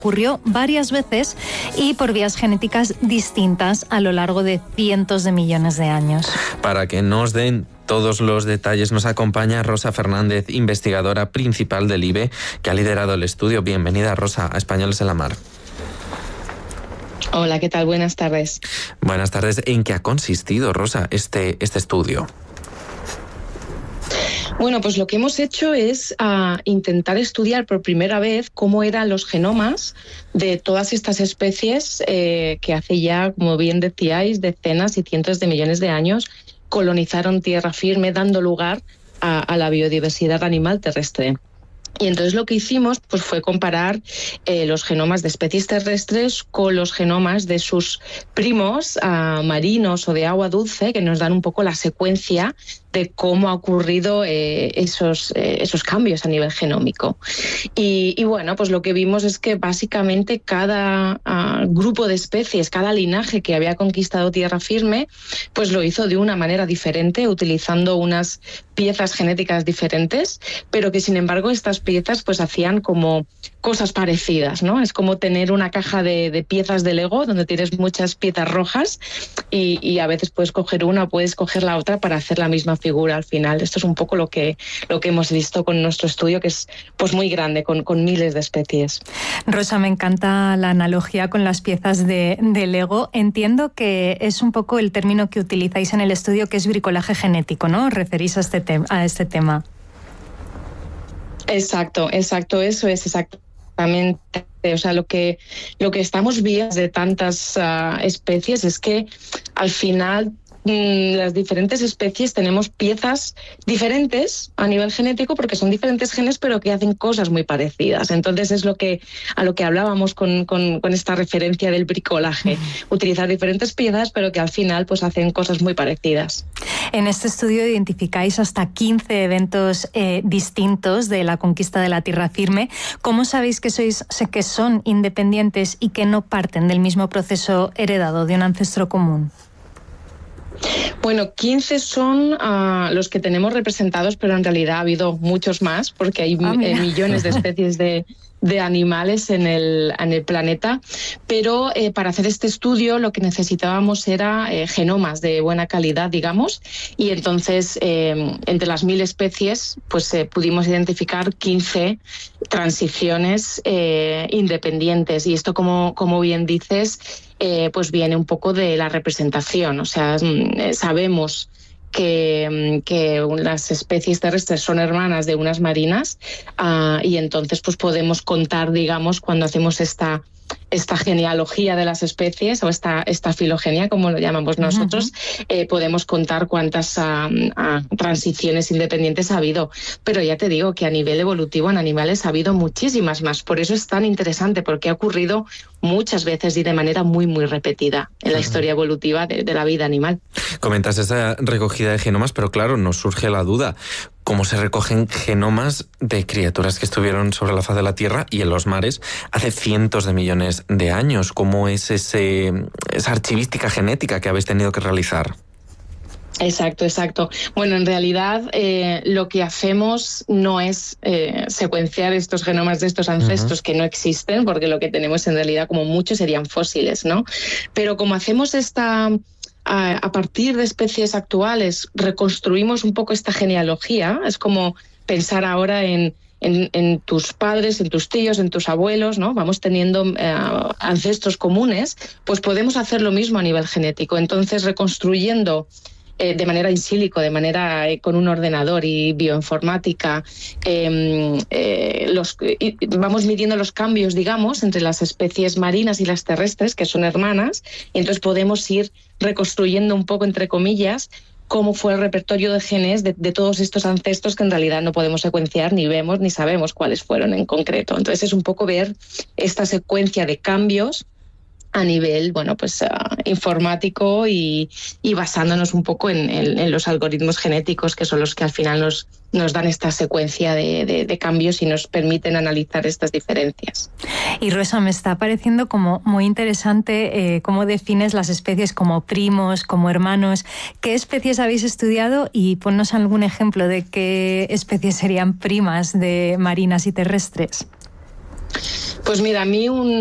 ocurrió varias veces y por vías genéticas distintas a lo largo de cientos de millones de años. Para que nos den todos los detalles nos acompaña Rosa Fernández, investigadora principal del IBE, que ha liderado el estudio. Bienvenida, Rosa, a Españoles en la Mar. Hola, ¿qué tal? Buenas tardes. Buenas tardes. ¿En qué ha consistido, Rosa, este estudio? Bueno, pues lo que hemos hecho es intentar estudiar por primera vez cómo eran los genomas de todas estas especies que hace ya, como bien decíais, decenas y cientos de millones de años colonizaron tierra firme, dando lugar a la biodiversidad animal terrestre. Y entonces lo que hicimos pues, fue comparar los genomas de especies terrestres con los genomas de sus primos marinos o de agua dulce, que nos dan un poco la secuencia de cómo ha ocurrido esos cambios a nivel genómico. Y bueno, pues lo que vimos es que básicamente cada grupo de especies, cada linaje que había conquistado tierra firme, pues lo hizo de una manera diferente, utilizando unas piezas genéticas diferentes, pero que sin embargo estas piezas pues hacían como cosas parecidas, ¿no? Es como tener una caja de piezas de Lego donde tienes muchas piezas rojas y a veces puedes coger una o puedes coger la otra para hacer la misma figura al final. Esto es un poco lo que hemos visto con nuestro estudio, que es pues muy grande, con miles de especies. Rosa, me encanta la analogía con las piezas de Lego. Entiendo que es un poco el término que utilizáis en el estudio, que es bricolaje genético, ¿no? ¿Os referís a este tema? Exacto, eso es exactamente. O sea, lo que estamos viendo de tantas especies es que al final las diferentes especies tenemos piezas diferentes a nivel genético porque son diferentes genes pero que hacen cosas muy parecidas. Entonces es a lo que hablábamos con esta referencia del bricolaje, utilizar diferentes piezas pero que al final pues hacen cosas muy parecidas. En este estudio identificáis hasta 15 eventos distintos de la conquista de la tierra firme. ¿Cómo sabéis que son independientes y que no parten del mismo proceso heredado de un ancestro común? Bueno, 15 son los que tenemos representados, pero en realidad ha habido muchos más, porque hay millones de especies de animales en el planeta, pero para hacer este estudio lo que necesitábamos era genomas de buena calidad, digamos, y entonces entre las 1000 especies pues pudimos identificar 15 transiciones independientes, y esto como bien dices pues viene un poco de la representación. O sea, sabemos que las especies terrestres son hermanas de unas marinas y entonces pues podemos contar, digamos, cuando hacemos esta genealogía de las especies o esta filogenia, como lo llamamos nosotros, podemos contar cuántas transiciones independientes ha habido. Pero ya te digo que a nivel evolutivo en animales ha habido muchísimas más. Por eso es tan interesante, porque ha ocurrido muchas veces y de manera muy, muy repetida en la historia evolutiva de la vida animal. Comentas esa recogida de genomas, pero claro, nos surge la duda. ¿Cómo se recogen genomas de criaturas que estuvieron sobre la faz de la Tierra y en los mares hace cientos de millones de años? ¿Cómo es esa archivística genética que habéis tenido que realizar? Exacto. Bueno, en realidad lo que hacemos no es secuenciar estos genomas de estos ancestros que no existen, porque lo que tenemos en realidad como mucho serían fósiles, ¿no? Pero como hacemos a partir de especies actuales, reconstruimos un poco esta genealogía. Es como pensar ahora en tus padres, en tus tíos, en tus abuelos, ¿no? Vamos teniendo ancestros comunes, pues podemos hacer lo mismo a nivel genético. Entonces, reconstruyendo de manera in silico, de manera con un ordenador y bioinformática, vamos midiendo los cambios, digamos, entre las especies marinas y las terrestres, que son hermanas, y entonces podemos ir reconstruyendo un poco, entre comillas, cómo fue el repertorio de genes de todos estos ancestros que en realidad no podemos secuenciar, ni vemos, ni sabemos cuáles fueron en concreto. Entonces es un poco ver esta secuencia de cambios a nivel, bueno, pues informático y basándonos un poco en los algoritmos genéticos, que son los que al final nos dan esta secuencia de cambios y nos permiten analizar estas diferencias. Y Rosa, me está pareciendo como muy interesante cómo defines las especies como primos, como hermanos. ¿Qué especies habéis estudiado? Y ponnos algún ejemplo de qué especies serían primas de marinas y terrestres. Pues mira, a mí